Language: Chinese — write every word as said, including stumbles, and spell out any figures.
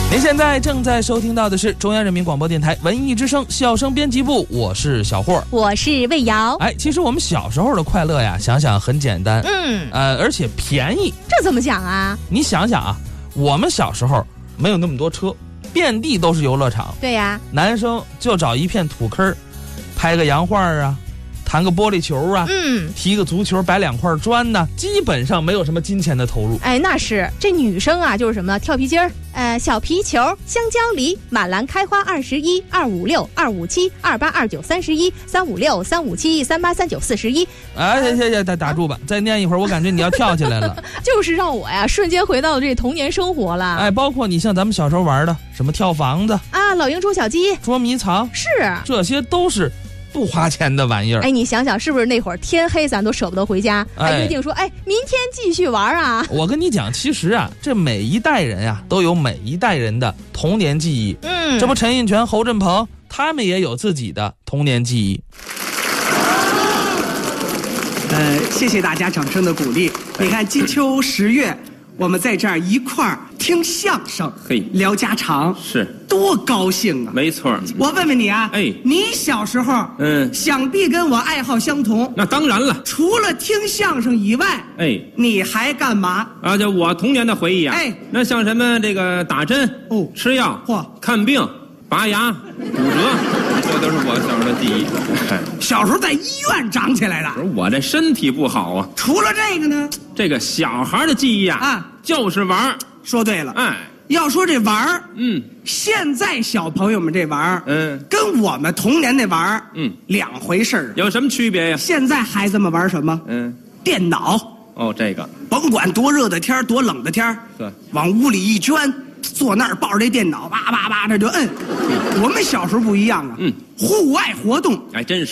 您现在正在收听到的是中央人民广播电台文艺之声笑声编辑部，我是小霍， 我是魏瑶。 哎，其实我们小时候的快乐呀，想想很简单， 嗯， 呃，而且便宜。 这怎么讲啊？ 你想想啊，我们小时候没有那么多车，遍地都是游乐场。 对呀， 男生就找一片土坑，拍个洋画啊，弹个玻璃球啊， 嗯， 踢个足球，摆两块砖呢，基本上没有什么金钱的投入。 哎，那是这女生啊，就是什么跳皮筋儿，呃，小皮球、香蕉梨、马兰开花二十一、二五六、二五七、二八二九三十一、三五六、三五七、三八三九四十一。 哎，行行行，打打住吧，再念一会儿，我感觉你要跳起来了。 就是让我呀瞬间回到这童年生活了。 哎，包括你像咱们小时候玩的什么跳房子啊，老鹰捉小鸡、 捉迷藏， 是这些都是不花钱的玩意儿。 哎，你想想是不是那会儿天黑咱都舍不得回家，还约定说哎明天继续玩啊。 我跟你讲，其实啊，这每一代人啊都有每一代人的童年记忆。 嗯， 这不陈印泉、侯振鹏他们也有自己的童年记忆。 呃，谢谢大家掌声的鼓励。你看金秋十月，我们在这儿一块儿听相声， 嘿， 聊家常， 是多高兴啊！ 没错。 我问问你啊， 哎， 你小时候， 嗯， 想必跟我爱好相同。 那当然了， 除了听相声以外， 哎， 你还干嘛？ 啊，就我童年的回忆啊， 哎， 那像什么这个打针， 哦， 吃药， 嚯， 看病，拔牙，骨折，这都是我小时候的记忆。 小时候在医院长起来的。 不是我这身体不好啊。 除了这个呢？ 这个小孩的记忆啊， 啊， 就是玩儿。 说对了， 哎， 要说这玩儿， 嗯， 现在小朋友们这玩儿， 嗯， 跟我们童年那玩儿， 嗯， 两回事儿。 有什么区别呀？ 现在孩子们玩什么？ 嗯， 电脑。 哦，这个甭管多热的天儿多冷的天儿， 是往屋里一圈，坐那儿抱着这电脑，叭叭叭这就摁。我们小时候不一样啊， 嗯， 户外活动， 还真是。